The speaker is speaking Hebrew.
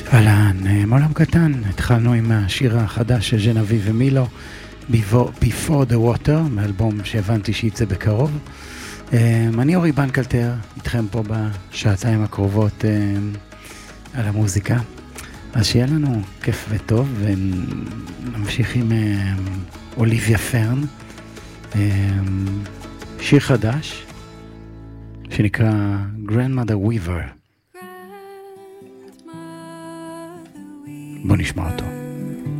אהלן, מעולם קטן, התחלנו עם השיר החדש של ז'נבי ומילו, Before the Water, מאלבום שהבנתי שיצא בקרוב. אני אורי בנקלטר, איתכם פה בשעתיים הקרובות על המוזיקה. אז שיהיה לנו כיף וטוב, ונמשיך עם אוליביה פרן, שיר חדש שנקרא Grandmother Weaver. בוא נשמע אותו.